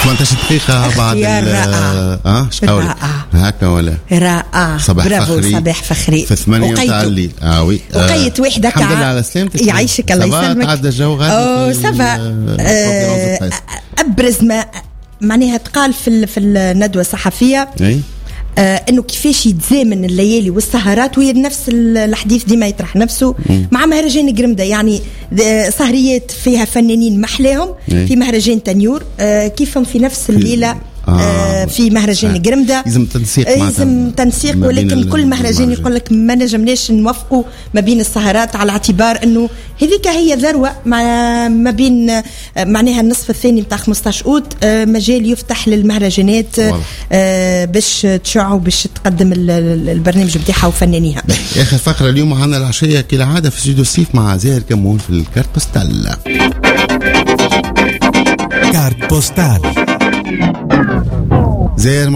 18 دقيقة بعد شقولي هكا ولا رائع. صباح فخري. صباح فخري في 8 متاع الليل. وي وقيت وحدة الحمد لله على سلامتك. يعيشك الله يسلمك. تعدى الجو غادي سافا. أبرز ما معناها تقال في الندوة الصحفية انه كيفاش يتزامن الليالي والسهرات، وهي نفس الحديث ديما يطرح نفسه مع مهرجان قرمدة. يعني سهريات فيها فنانين محلاهم في مهرجان تنيور كيفهم في نفس الليلة في مهرجان قرمدة. يلزم تنسيق ولكن كل مهرجان يقول لك ما نجمناش نوفقوا ما بين السهرات، على اعتبار انه هذيك هي ذروة ما بين معناها النصف الثاني بتاع 15 أوت مجال يفتح للمهرجانات باش تشع وباش تقدم البرنامج بتاعها وفنانيها. اخر فقرة اليوم عنا العشية كالعادة في استوديو الصيف مع زاهر كمون في الكارت بوستال. كارت بوستال. زاهر